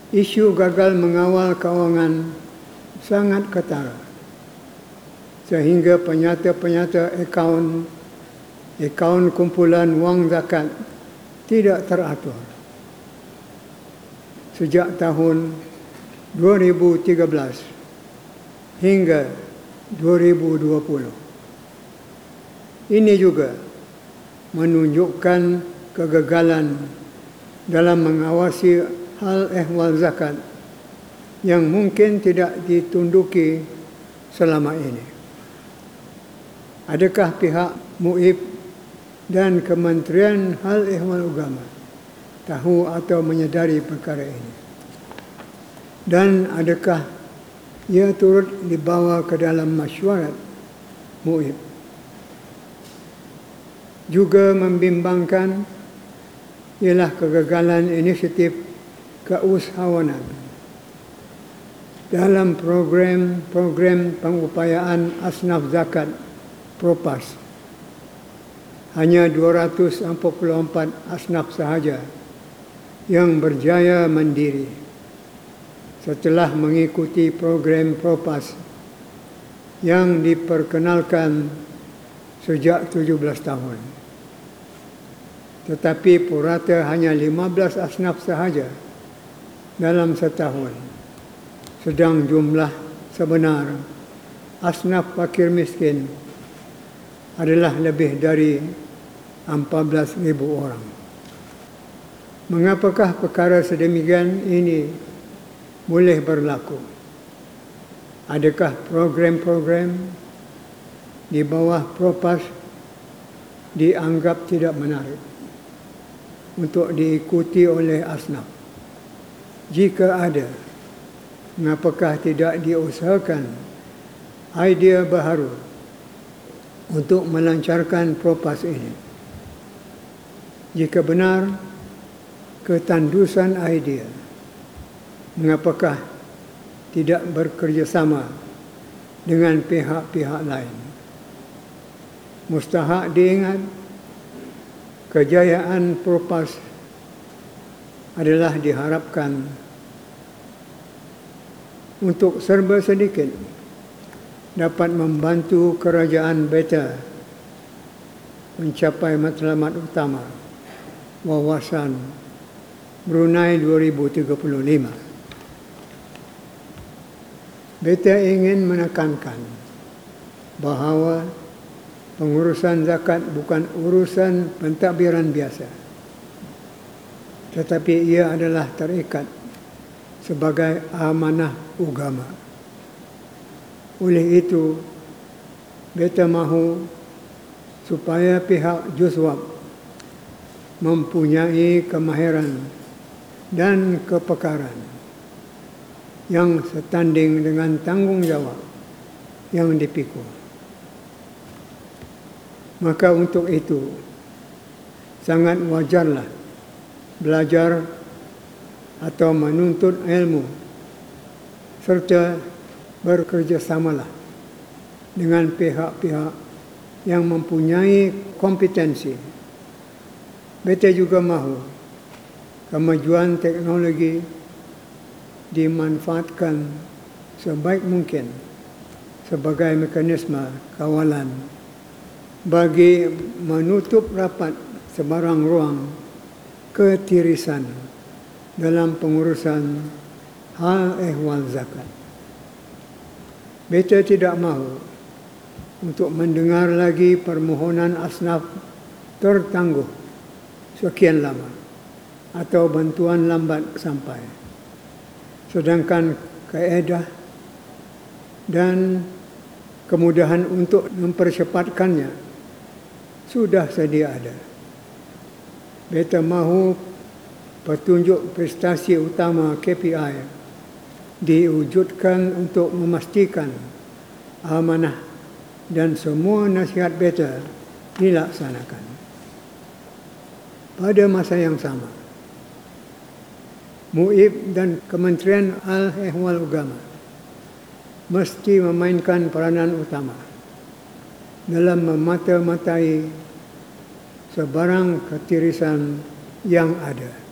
Isu gagal mengawal kewangan sangat ketara, sehingga penyata-penyata akaun kumpulan wang zakat tidak teratur. Sejak tahun 2013 hingga 2020. Ini juga menunjukkan kegagalan dalam mengawasi hal ehwal zakat yang mungkin tidak ditunduki selama ini. Adakah pihak MUIB dan Kementerian Hal Ehwal Agama tahu atau menyedari perkara ini? Dan adakah ia turut dibawa ke dalam mesyuarat MUIB? Juga membimbangkan ialah kegagalan inisiatif keusahawanan dalam program pengupayaan asnaf zakat PROPAS. Hanya 244 asnaf sahaja yang berjaya mandiri setelah mengikuti program PROPAS yang diperkenalkan sejak 17 tahun. Tetapi purata hanya 15 asnaf sahaja dalam setahun, sedang jumlah sebenar asnaf fakir miskin adalah lebih dari 14,000 orang. Mengapakah perkara sedemikian ini boleh berlaku? Adakah program-program di bawah PROPAS dianggap tidak menarik untuk diikuti oleh asnaf? Jika ada, mengapakah tidak diusahakan idea baharu untuk melancarkan PROPAS ini? Jika benar ketandusan idea, mengapakah tidak bekerjasama dengan pihak-pihak lain? Mustahak diingat, kejayaan PROPAS adalah diharapkan untuk serba sedikit dapat membantu kerajaan Beta mencapai matlamat utama wawasan Brunei 2035. Beta ingin menekankan bahawa pengurusan zakat bukan urusan pentadbiran biasa, tetapi ia adalah terikat sebagai amanah agama. Oleh itu, Beta mahu supaya pihak Juswab mempunyai kemahiran dan kepekaran yang setanding dengan tanggungjawab yang dipikul. Maka untuk itu, sangat wajarlah belajar atau menuntut ilmu serta bekerjasamalah dengan pihak-pihak yang mempunyai kompetensi. Beta juga mahu kemajuan teknologi dimanfaatkan sebaik mungkin sebagai mekanisme kawalan bagi menutup rapat sebarang ruang ketirisan dalam pengurusan hal ehwal zakat. Beta tidak mahu untuk mendengar lagi permohonan asnaf tertangguh sekian lama atau bantuan lambat sampai, sedangkan kaedah dan kemudahan untuk mempercepatkannya sudah sedia ada. Beta mahu petunjuk prestasi utama KPI diwujudkan untuk memastikan amanah dan semua nasihat Beta dilaksanakan. Pada masa yang sama, MUIB dan Kementerian Hal Ehwal Agama mesti memainkan peranan utama dalam memata-matai sebarang ketirisan yang ada.